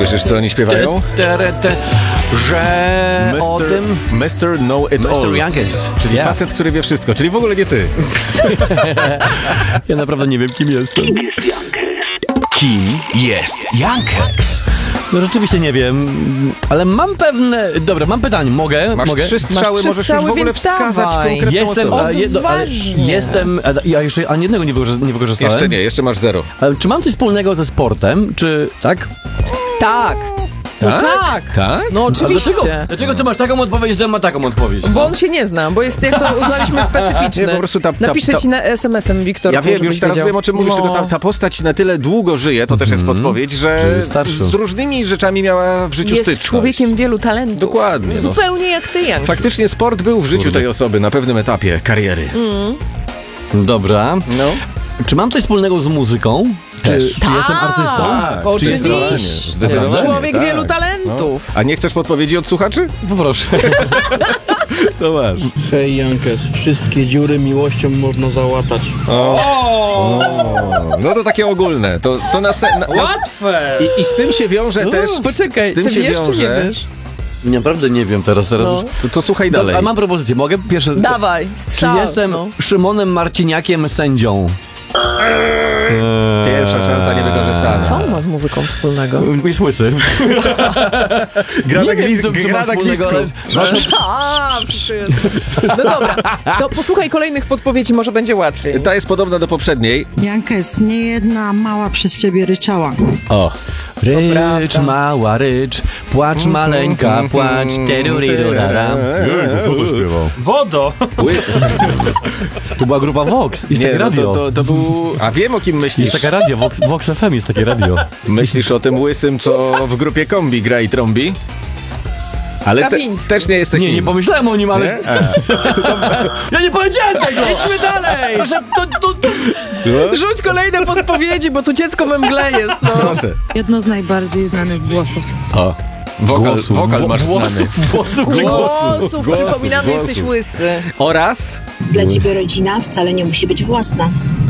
Słyszysz, co oni śpiewają? Że o tym... Mr. Know It All. Mr. Youngest. Czyli facet, który wie wszystko, czyli w ogóle nie ty. Ja naprawdę nie wiem, kim jestem. Kim jest Youngest? No rzeczywiście nie wiem, ale mam pewne... Dobra, mam pytanie, mogę? Masz mogę? 3 strzały, trzy możesz strzały, już w ogóle więc wskazać dawaj. konkretną Jestem, osobę. ale jestem... Ja jeszcze ani jednego nie wykorzystałem. Jeszcze nie, jeszcze masz 0. Ale czy mam coś wspólnego ze sportem, czy... Tak? Tak. No tak. Tak? No oczywiście. Dlaczego ty masz taką odpowiedź, że ja mam taką odpowiedź? Bo on się nie zna, bo jest, jak to uznaliśmy, specyficzny. Nie, po prostu Napiszę ci na SMS-em, Wiktor. Ja wiem, już teraz wiem, o czym mówisz, tylko ta postać na tyle długo żyje, to też jest podpowiedź, że z różnymi rzeczami miała w życiu jest styczność. człowiekiem wielu talentów. Dokładnie. Zupełnie jak ty, Jan. Faktycznie sport był w życiu tej osoby na pewnym etapie kariery. Dobra. No. Czy mam coś wspólnego z muzyką? Czy jestem artystą? Tak, Oczywiście. Zdecydowanie, Człowiek tak. wielu talentów. A nie chcesz podpowiedzi od słuchaczy? Poproszę. To masz. Hej Youngest, wszystkie dziury miłością można załatać. No to takie ogólne. To Łatwe! I z tym się wiąże też... Poczekaj, z tym ty się wiesz czy nie wiąże- wiesz? Naprawdę nie wiem teraz. No. To słuchaj dalej. A mam propozycję, mogę? Pierwsze... Dawaj, Czy strzał. jestem no. Szymonem Marciniakiem sędzią? Pierwsza szansa niewykorzystana. Co on ma z muzyką wspólnego? Jest łysy. Gra na Nie wiem, co ma wspólnego, ale- No dobra, to posłuchaj kolejnych podpowiedzi, może będzie łatwiej. Ta jest podobna do poprzedniej. Youngest, nie jedna mała przez ciebie ryczała. O. Rycz, prawda. mała rycz, płacz maleńka, płacz, terurirurara. Wodo! To była grupa Vox, jest takie radio. To był... A wiem, o kim myślisz. Jest taka radio, Vox FM jest takie radio. Myślisz o tym łysym, co w grupie Kombi gra i trąbi? Ale Skawiński. też nie jesteś Nie nim. pomyślałem o nim, ale... Nie? Ja nie powiedziałem tego! Idźmy dalej! Proszę, Rzuć kolejne podpowiedzi, bo tu dziecko we mgle jest, no. Proszę. Jedno z najbardziej znanych głosów. O. Wokal masz znany. Głosów. Przypominamy, jesteś łysy. Oraz... Dla ciebie rodzina wcale nie musi być własna.